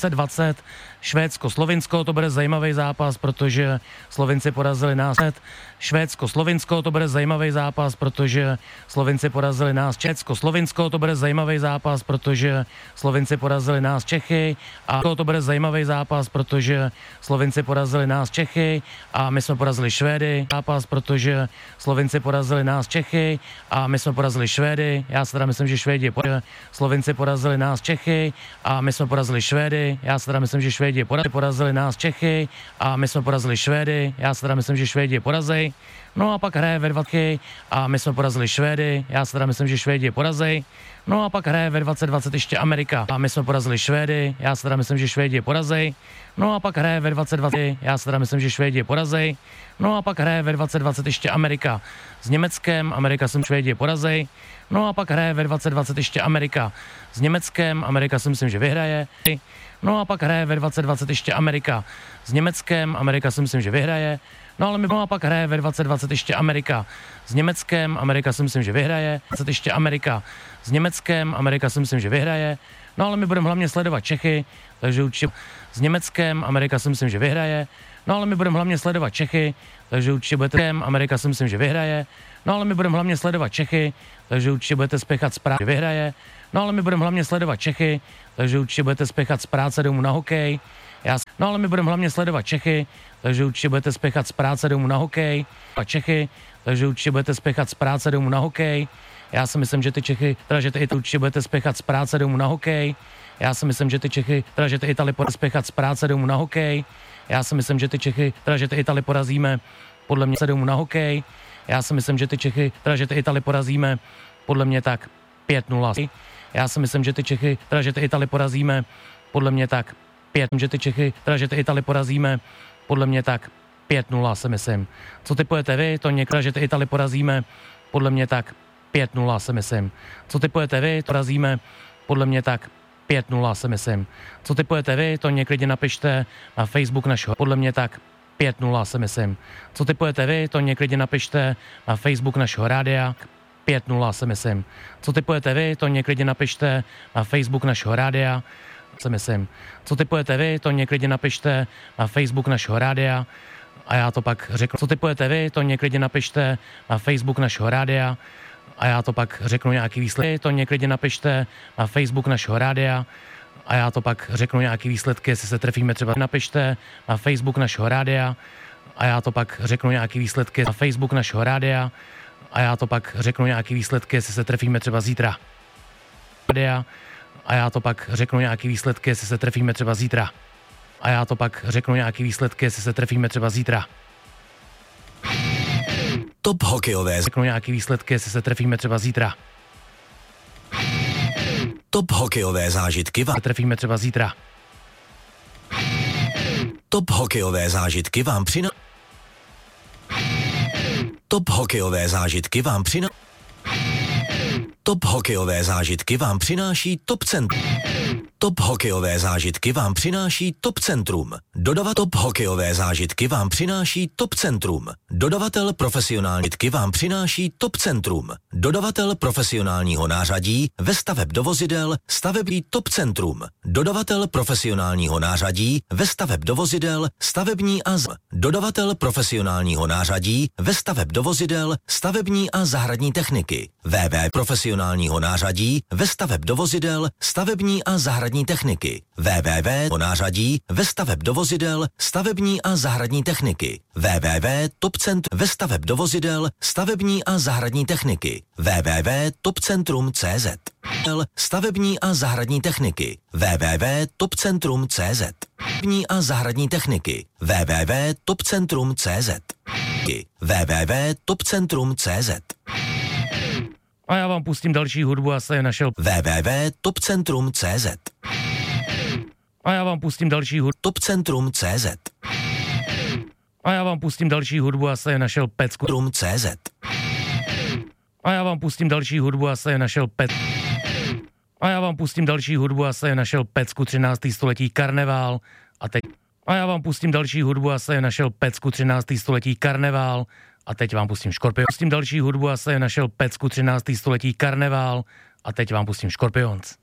2020 Švédsko-Slovinsko, to bude zajímavý zápas, protože Slovinci porazili nás. Švédsko-Slovinsko, to bude zajímavý zápas, protože Slovinci porazili nás. Švédsko-Slovinsko, to bude zajímavý zápas, protože Slovinci porazili nás Čechy. A to bude zajímavý zápas, protože Slovinci porazili nás Čechy a my jsme porazili Švédy. Zápas, protože Slovinci porazili nás Čechy a my jsme porazili Švédy. Já si teda myslím, že Švédi Slovinci porazili nás Čechy a my jsme porazili Švédy. Já si teda myslím, že Švédi porazili nás Čechy a my jsme porazili Švédy. Já si teda myslím, že Švédi porazí. No a pak hraje ve 20 a my jsme porazili Švédy. Já si teda myslím, že Švédi porazí. No a pak hraje ve 2020 ještě Amerika a my jsme porazili Švédy. Já si teda myslím, že Švédi porazí. No a pak hraje ve 2020. Já si teda myslím, že Švédi porazí. No a pak hraje ve 2020 ještě Amerika s Německem. Amerika jsem Švédi porazí. No a pak hraje ve 2020 ještě Amerika s Německem. Amerika si myslím, že vyhraje. No a pak hraje ve 2020 ještě Amerika s Německem. Amerika si myslím, že vyhraje. No ale a pak hraje ve 2020 ještě Amerika s Německem. Amerika si myslím, že vyhraje. 20 ještě Amerika s Německem. Amerika si myslím, že vyhraje. No ale my budeme hlavně sledovat Čechy, takže určitě s Německem. Amerika si myslím, že vyhraje. No ale my budeme hlavně sledovat Čechy, takže určitě budete Amerika si myslím, že vyhraje. No ale my budeme hlavně sledovat Čechy, takže určitě budete spěchat z práce, že vyhraje. No ale my budeme hlavně sledovat Čechy, takže určitě budete spěchat z práce domů na hokej. No ale my budeme hlavně sledovat Čechy, takže určitě budete spěchat z práce domů na hokej. A Čechy, takže určitě budete spěchat z práce domů na hokej. Já si myslím, že ty Čechy, teda že ty Itali určitě budete spěchat z práce domů na hokej. Já si myslím, že ty Čechy, teda že ty Itali budete spěchat z práce domů na hokej. Já si myslím, že ty Čechy, teda že ty Itali porazíme podle mě domů na hokej. Já si myslím, že ty Čechy, teda že ty Itali porazíme podle mě tak 5-0. Já si myslím, že ty Čechy, teda že ty Itali porazíme podle mě tak 5, že ty Čechy, teda že ty Itali porazíme podle mě tak 5-0 si myslím. Co typujete vy, to někdo, že ty Itali porazíme podle mě tak 5-0 si myslím. Co typujete vy, to porazíme podle mě tak 5-0 si myslím. Co typujete vy, to někdy napište na Facebook našeho, podle mě tak 5-0 si myslím. Co typujete vy, to někdy napište na Facebook našeho rádia, 5-0 si myslím. Co typujete vy, to někdy napište na Facebook našeho rádia, si myslím. Co typujete vy, to někdy napište na Facebook našeho rádia a já to pak řeknu. Co typujete vy, to někdy napište na Facebook našeho rádia a já to pak řeknu nějaký výsledky. To někdy napište na Facebook našeho rádia a já to pak řeknu nějaký výsledky, jestli se trefíme třeba. Napište na Facebook našeho rádia a já to pak řeknu nějaký výsledky na Facebook našeho rádia a já to pak řeknu nějaký výsledky, jestli se trefíme třeba zítra. A já to pak řeknu nějaký výsledky, jestli se trefíme třeba zítra. A já to pak řeknu nějaký výsledky, jestli se trefíme třeba zítra. Top hokejové. Řeknu nějaký výsledky, jestli se trefíme třeba zítra. Top hokejové zážitky vám trefíme třeba zítra. Top hokejové zážitky vám Top hokejové zážitky vám Top hokejové zážitky vám přináší Top Centrum. Top hokejové zážitky vám přináší Top Centrum. Top hokejové zážitky vám přináší Top Centrum. Dodavatel profesionální zážitky vám přináší Top Centrum. Dodavatel profesionálního nářadí ve staveb do vozidel stavební Top Centrum. Dodavatel profesionálního nářadí ve staveb do vozidel stavební a Dodavatel profesionálního nářadí ve staveb do vozidel stavební a zahradní techniky. Profesionálního nářadí ve staveb do vozidel stavební a zahradní techniky. Nářadí ve staveb do vozidel stavební a zahradní techniky. Topcentrum ve staveb do vozidel stavební a zahradní techniky. www.topcentrum.cz stavební a zahradní techniky. www.topcentrum.cz stavební a zahradní techniky. www.topcentrum.cz www.topcentrum.cz A já vám pustím další hudbu a se našel www.topcentrum.cz A já vám pustím další hudbu Topcentrum.cz A já vám pustím další hudbu a se našel pecku Topcentrum.cz A já vám pustím další hudbu a se našel A já vám pustím další hudbu a se našel pecku 13. století Karneval a teď A já vám pustím další hudbu a se našel pecku 13. století Karneval a teď vám pustím Škorpions. Pustím další hudbu a se našel pecku 13. století Karneval a teď vám pustím Škorpions.